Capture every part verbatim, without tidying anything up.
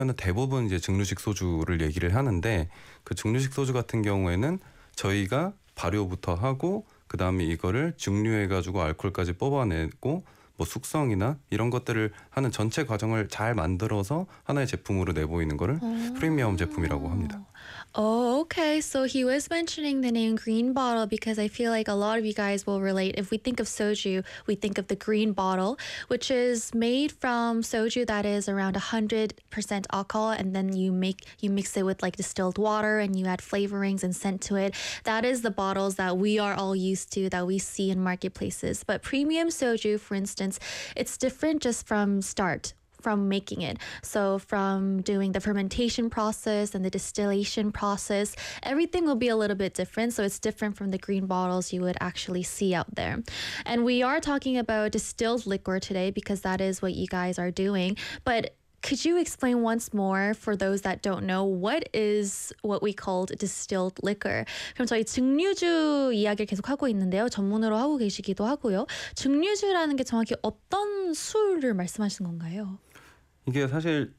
대부분 이제 증류식 소주를 얘기를 하는데 그 증류식 소주 같은 경우에는 저희가 발효부터 하고 그 다음에 이거를 증류해가지고 알코올까지 뽑아내고 뭐 숙성이나 이런 것들을 하는 전체 과정을 잘 만들어서 하나의 제품으로 내보이는 거를 프리미엄 제품이라고 합니다. Oh, okay. So he was mentioning the name green bottle because I feel like a lot of you guys will relate. If we think of soju, we think of the green bottle, which is made from soju that is around one hundred percent alcohol, and then you make you mix it with like distilled water and you add flavorings and scent to it. That is the bottles that we are all used to, that we see in marketplaces. But premium soju, for instance, it's different just from start. From making it. So from doing the fermentation process and the distillation process, everything will be a little bit different. So it's different from the green bottles you would actually see out there. And we are talking about distilled liquor today because that is what you guys are doing. But could you explain once more for those that don't know what is what we called distilled liquor? 그럼 저희 증류주 이야기를 계속 하고 있는데요. 전문으로 하고 계시기도 하고요. 증류주라는 게 정확히 어떤 술을 말씀하시는 건가요? 이게 사실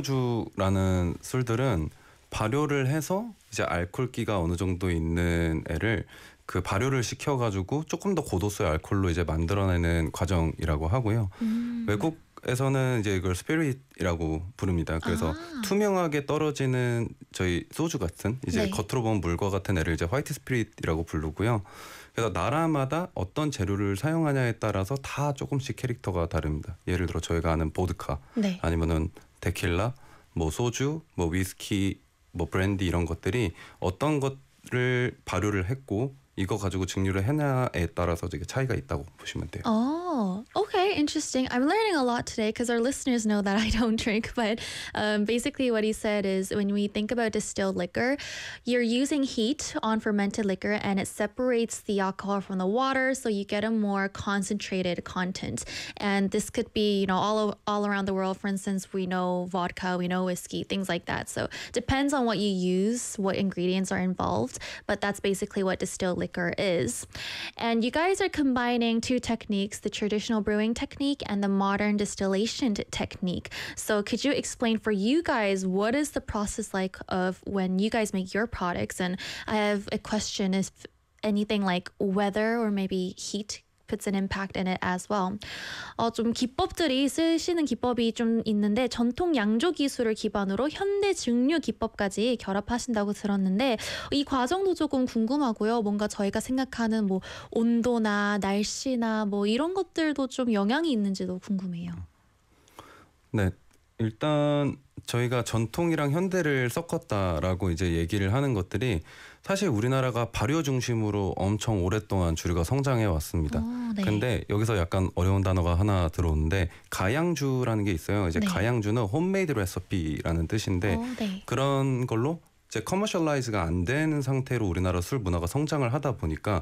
증류주라는 술들은 발효를 해서 이제 알코올기가 어느 정도 있는 애를 그 발효를 시켜가지고 조금 더 고도수의 알코올로 이제 만들어내는 과정이라고 하고요. 음. 외국에서는 이제 이걸 스피릿이라고 부릅니다. 그래서 아. 투명하게 떨어지는 저희 소주 같은 이제 네. 겉으로 보면 물과 같은 애를 이제 화이트 스피릿이라고 부르고요. 그래서 나라마다 어떤 재료를 사용하냐에 따라서 다 조금씩 캐릭터가 다릅니다. 예를 들어 저희가 아는 보드카, 네. 아니면은 데킬라, 뭐 소주, 뭐 위스키, 뭐 브랜디 이런 것들이 어떤 것을 발효를 했고 이거 가지고 증류를 했냐에 따라서 되게 차이가 있다고 보시면 돼요. Oh, okay, interesting. I'm learning a lot today because our listeners know that I don't drink. But um, basically what he said is when we think about distilled liquor, you're using heat on fermented liquor and it separates the alcohol from the water, so you get a more concentrated content. And this could be, you know, all all around the world. For instance, we know vodka, we know whiskey, things like that. So depends on what you use, what ingredients are involved. But that's basically what distilled liquor is. And you guys are combining two techniques, the traditional brewing technique and the modern distillation t- technique. So could you explain for you guys what is the process like of when you guys make your products? And I have a question, if anything like weather or maybe heat puts an impact in it as well. 어, 좀 기법들이 쓰시는 기법이 좀 있는데 전통 양조 기술을 기반으로 현대 증류 기법까지 결합하신다고 들었는데 이 과정도 조금 궁금하고요. 뭔가 저희가 생각하는 뭐 온도나 날씨나 뭐 이런 것들도 좀 영향이 있는지도 궁금해요. 네, 일단 저희가 전통이랑 현대를 섞었다라고 이제 얘기를 하는 것들이 사실 우리나라가 발효 중심으로 엄청 오랫동안 주류가 성장해 왔습니다. 오, 네. 근데 여기서 약간 어려운 단어가 하나 들어오는데 가양주라는 게 있어요. 이제 네. 가양주는 홈메이드 레시피라는 뜻인데 오, 네. 그런 걸로 이제 커머셜라이즈가 안 되는 상태로 우리나라 술 문화가 성장을 하다 보니까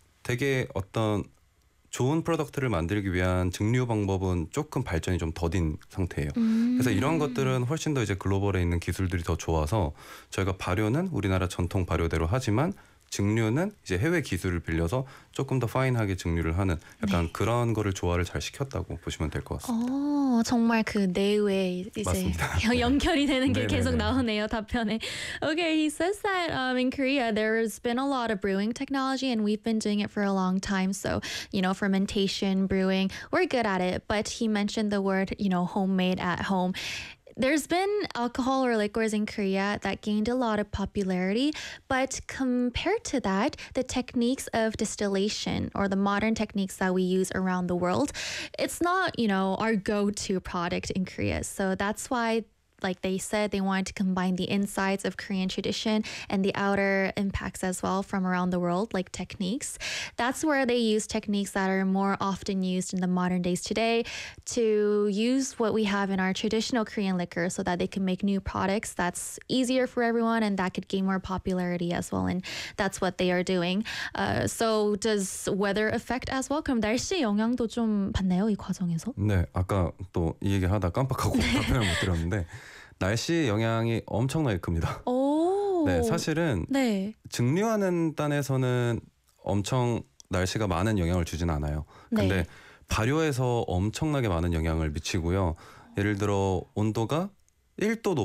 되게 어떤 좋은 프로덕트를 만들기 위한 증류 방법은 조금 발전이 좀 더딘 상태예요. 음. 그래서 이런 것들은 훨씬 더 이제 글로벌에 있는 기술들이 더 좋아서 저희가 발효는 우리나라 전통 발효대로 하지만 증류는 이제 해외 기술을 빌려서 조금 더 파인하게 증류를 하는 약간 네. 그런 거를 조화를 잘 시켰다고 보시면 될 것 같습니다. 어, 정말 그 내외 이제 맞습니다. 연결이 되는 게 계속 나오네요, 답변에. Okay, he says that um, in Korea there's been a lot of brewing technology and we've been doing it for a long time. So, you know, fermentation, brewing, we're good at it. But he mentioned the word, you know, homemade at home. There's been alcohol or liquors in Korea that gained a lot of popularity, but compared to that, the techniques of distillation or the modern techniques that we use around the world, it's not, you know, our go-to product in Korea. So that's why, like they said, they wanted to combine the insides of Korean tradition and the outer impacts as well from around the world, like techniques. That's where they use techniques that are more often used in the modern days today to use what we have in our traditional Korean liquor so that they can make new products that's easier for everyone and that could gain more popularity as well. And that's what they are doing. Uh, so does weather affect as well? 그럼 날씨 영향도 좀 받나요, 이 과정에서? 네, 아까 또 이 얘기 하다 깜빡하고 답변을 못 드렸는데 날씨 영향이 엄청나게 큽니다. 오. 네, 사실은 네. 증류하는 단에서는 엄청 날씨가 많은 영향을 주진 않아요. 근데 네. 발효에서 엄청나게 많은 영향을 미치고요. 예를 들어 온도가 일 도